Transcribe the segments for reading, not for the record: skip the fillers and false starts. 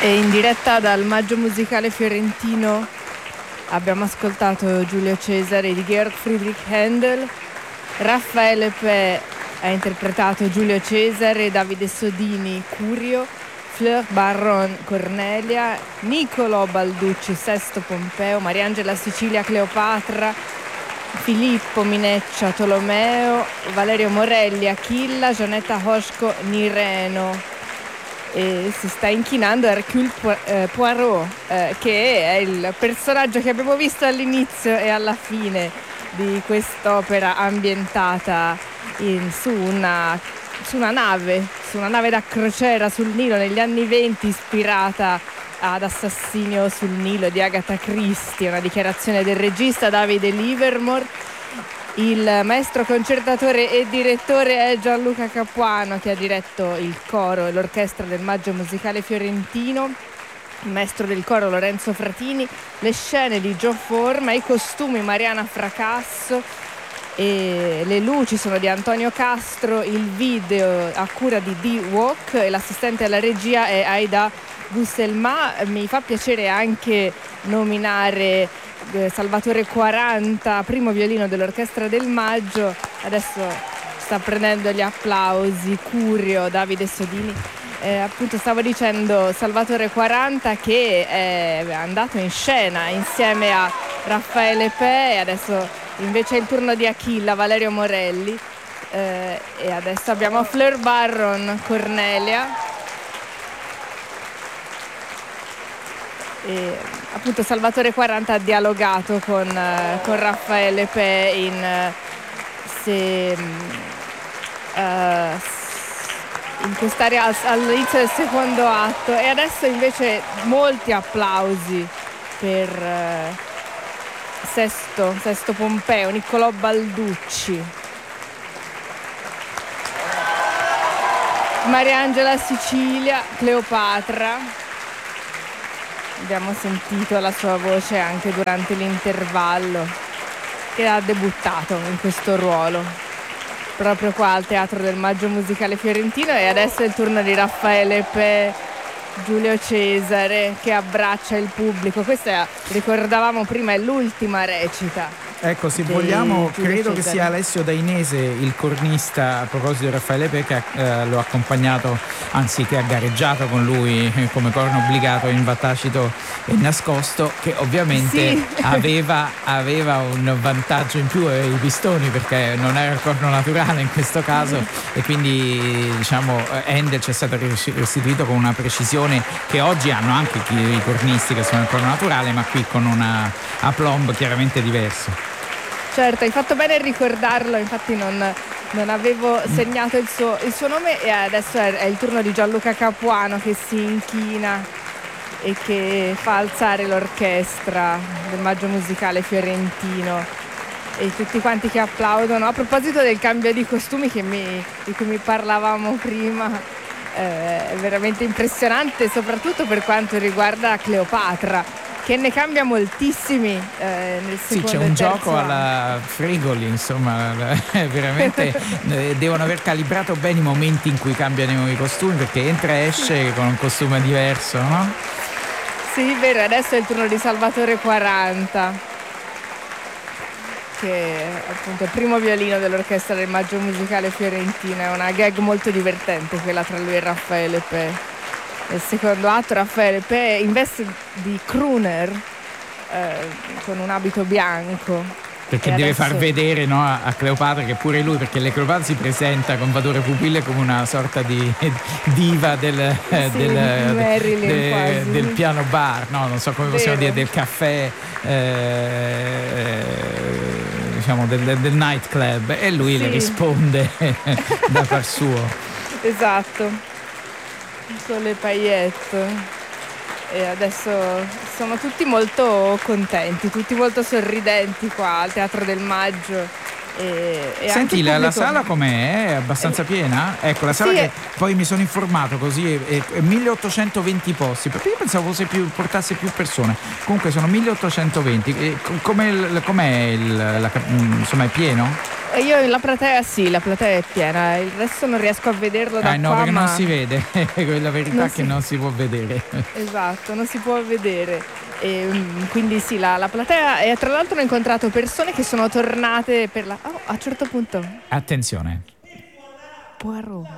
E in diretta dal Maggio Musicale Fiorentino abbiamo ascoltato Giulio Cesare di Georg Friedrich Händel. Raffaele Pe ha interpretato Giulio Cesare, Davide Sodini Curio, Fleur Barron Cornelia, Niccolò Balducci Sesto Pompeo, Mariangela Sicilia Cleopatra, Filippo Mineccia Tolomeo, Valerio Morelli Achilla, Gianetta Hosco Nireno. E si sta inchinando Hercule Poirot, che è il personaggio che abbiamo visto all'inizio e alla fine di quest'opera ambientata su una nave da crociera sul Nilo negli anni 20, ispirata ad Assassinio sul Nilo di Agatha Christie, una dichiarazione del regista Davide Livermore. Il maestro concertatore e direttore è Gianluca Capuano, che ha diretto il coro e l'orchestra del Maggio Musicale Fiorentino, il maestro del coro Lorenzo Fratini, le scene di Gio Forma, i costumi Mariana Fracasso e le luci sono di Antonio Castro, il video a cura di D-Walk e l'assistente alla regia è Aida Gusselma. Mi fa piacere anche nominare Salvatore 40, primo violino dell'orchestra del Maggio, adesso sta prendendo gli applausi Curio, Davide Sodini. Appunto stavo dicendo Salvatore 40, che è andato in scena insieme a Raffaele Pe, e adesso invece è il turno di Achilla, Valerio Morelli, e adesso abbiamo Fleur Barron Cornelia. E appunto Salvatore 40 ha dialogato con Raffaele Pe in quest'area all'inizio del secondo atto, e adesso invece molti applausi per Sesto Pompeo, Niccolò Balducci, Mariangela Sicilia Cleopatra. Abbiamo sentito la sua voce anche durante l'intervallo, che ha debuttato in questo ruolo proprio qua al Teatro del Maggio Musicale Fiorentino. E adesso è il turno di Raffaele Pe, Giulio Cesare, che abbraccia il pubblico. Questa, ricordavamo prima, è l'ultima recita. Ecco, se vogliamo, credo che sia Alessio Dainese, il cornista, a proposito di Raffaele Pe, che lo ha accompagnato, anzi che ha gareggiato con lui come corno obbligato in Va tacito e nascosto, che ovviamente sì, aveva un vantaggio in più, i pistoni, perché non era il corno naturale in questo caso, e quindi diciamo Händel ci è stato restituito con una precisione che oggi hanno anche i cornisti che sono il corno naturale, ma qui con una aplomb chiaramente diverso. Certo, hai fatto bene a ricordarlo, infatti non avevo segnato il suo nome, e adesso è il turno di Gianluca Capuano, che si inchina e che fa alzare l'orchestra del Maggio Musicale Fiorentino, e tutti quanti che applaudono. A proposito del cambio di costumi di cui mi parlavamo prima, è veramente impressionante, soprattutto per quanto riguarda Cleopatra, che ne cambia moltissimi nel secondo. Sì, c'è un gioco alla Frigoli, insomma, veramente devono aver calibrato bene i momenti in cui cambiano i costumi, perché entra e esce con un costume diverso, no? Sì, vero, adesso è il turno di Salvatore 40, che è appunto il primo violino dell'orchestra del Maggio Musicale Fiorentino. È una gag molto divertente quella tra lui e Raffaele Pe. Nel secondo atto Raffaele Pe in veste di crooner, con un abito bianco, perché deve far vedere, no, a Cleopatra che pure lui, perché le Cleopatra si presenta con Vadore Pupille come una sorta di diva del piano bar, no, non so come possiamo dire, del caffè, diciamo del nightclub, e lui le risponde da par suo. Esatto, con le paillette. E adesso sono tutti molto contenti, tutti molto sorridenti qua al Teatro del Maggio. E senti, la sala com'è? È abbastanza piena? Ecco, la sala, sì, che poi mi sono informato così è 1820 posti, perché io pensavo portasse più persone. Comunque sono 1820. Com'è insomma, è pieno? Io la platea la platea è piena, il resto non riesco a vederlo da no, qua, perché ma non si vede, la verità è che non si può vedere. Esatto, non si può vedere. E, quindi sì, la platea, e tra l'altro ho incontrato persone che sono tornate per a un certo punto. Attenzione. Poirot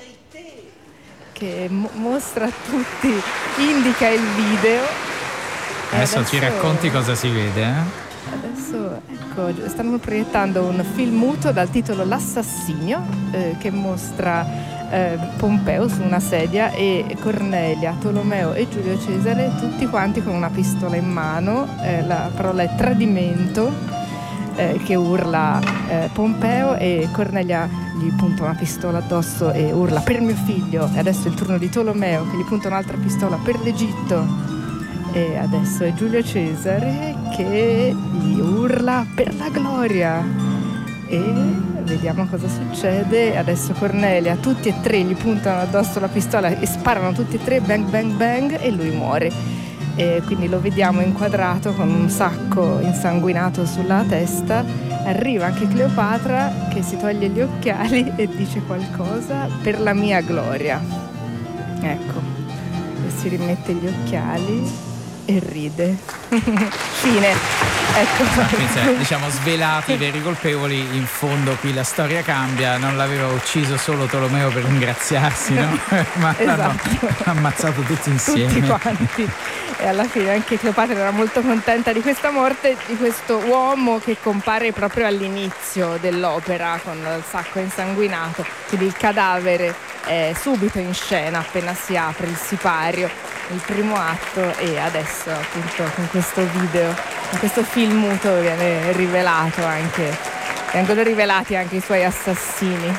che mostra a tutti, indica il video. Adesso ci racconti cosa si vede, eh? Adesso ecco, stanno proiettando un film muto dal titolo L'assassinio, che mostra Pompeo su una sedia e Cornelia, Tolomeo e Giulio Cesare tutti quanti con una pistola in mano. La parola è tradimento, che urla Pompeo, e Cornelia gli punta una pistola addosso e urla per mio figlio. E adesso è il turno di Tolomeo che gli punta un'altra pistola per l'Egitto. E adesso è Giulio Cesare che gli urla per la gloria. E vediamo cosa succede. Adesso Cornelia, tutti e tre gli puntano addosso la pistola e sparano tutti e tre, bang bang bang, e lui muore. E quindi lo vediamo inquadrato con un sacco insanguinato sulla testa. Arriva anche Cleopatra che si toglie gli occhiali e dice qualcosa: per la mia gloria. Ecco, e si rimette gli occhiali e ride. Fine. Ecco. Diciamo, svelati i veri colpevoli. In fondo qui la storia cambia. Non l'aveva ucciso solo Tolomeo per ringraziarsi, no? Ma l'hanno ammazzato tutti insieme. Tutti quanti. E alla fine anche Cleopatra era molto contenta di questa morte di questo uomo che compare proprio all'inizio dell'opera con il sacco insanguinato. Quindi il cadavere è subito in scena appena si apre il sipario, il primo atto, e adesso appunto con questo video, con questo film muto viene rivelato anche, vengono rivelati anche i suoi assassini.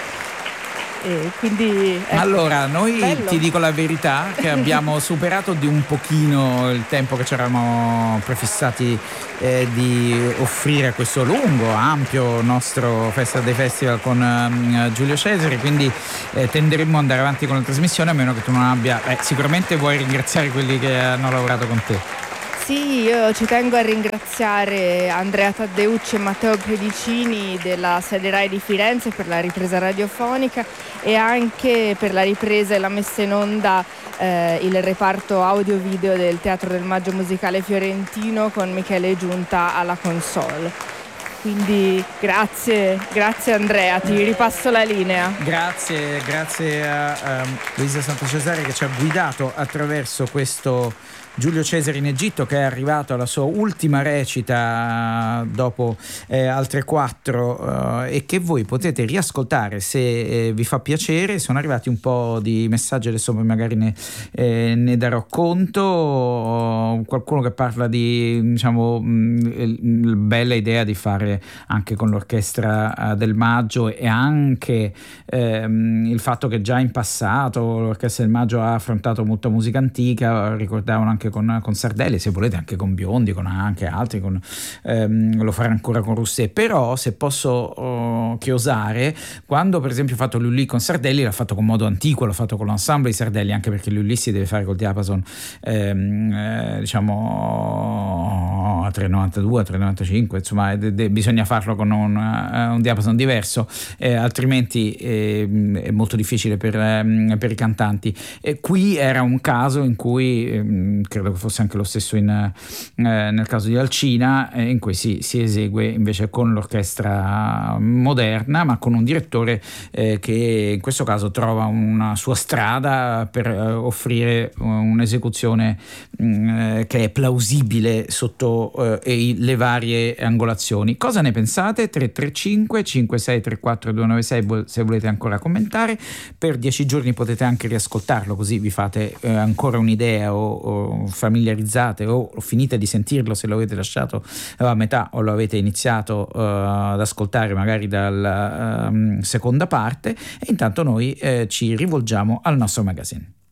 E quindi allora noi bello. Ti dico la verità che abbiamo superato di un pochino il tempo che ci eravamo prefissati di offrire a questo lungo, ampio nostro Festa dei Festival con Giulio Cesare, quindi tenderemo ad andare avanti con la trasmissione, a meno che tu non abbia sicuramente vuoi ringraziare quelli che hanno lavorato con te. Sì, io ci tengo a ringraziare Andrea Taddeucci e Matteo Pedicini della sede Rai di Firenze per la ripresa radiofonica, e anche per la ripresa e la messa in onda il reparto audio-video del Teatro del Maggio Musicale Fiorentino con Michele Giunta alla console. Quindi grazie Andrea, ti ripasso la linea. Grazie a Luisa Santacesare che ci ha guidato attraverso questo Giulio Cesare in Egitto, che è arrivato alla sua ultima recita dopo altre 4 e che voi potete riascoltare se vi fa piacere. Sono arrivati un po' di messaggi, adesso magari ne darò conto. Qualcuno che parla di, diciamo, bella idea di fare anche con l'orchestra del Maggio, e anche il fatto che già in passato l'orchestra del Maggio ha affrontato molta musica antica, ricordavano anche con Sardelli, se volete anche con Biondi, con anche altri, lo farà ancora con Rousset. Però se posso chiosare, quando per esempio ho fatto Lully con Sardelli, l'ha fatto con modo antico, l'ho fatto con l'ensemble di Sardelli, anche perché Lully si deve fare col diapason diciamo a 392, a 395, insomma bisogna farlo con un diapason diverso, altrimenti è molto difficile per i cantanti. Qui era un caso in cui credo che fosse anche lo stesso nel caso di Alcina, in cui si esegue invece con l'orchestra moderna, ma con un direttore che in questo caso trova una sua strada per offrire un'esecuzione che è plausibile sotto le varie angolazioni. Cosa ne pensate? 335 5634 296 se volete ancora commentare. Per 10 giorni potete anche riascoltarlo, così vi fate ancora un'idea o familiarizzate o finite di sentirlo, se lo avete lasciato a metà o lo avete iniziato ad ascoltare magari dalla seconda parte. E intanto noi ci rivolgiamo al nostro magazine.